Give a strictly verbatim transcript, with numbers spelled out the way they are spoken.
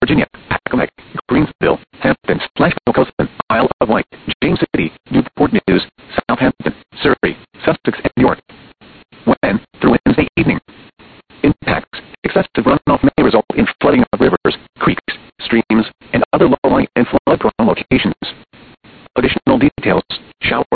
Virginia, Accomack, Greensville, Hampton, Slashville, Coaston, Isle of Wight, James City, Newport News, Southampton, Surrey, Sussex, and York. When, through Wednesday evening, impacts, excessive runoff may result in flooding of rivers, creeks, streams,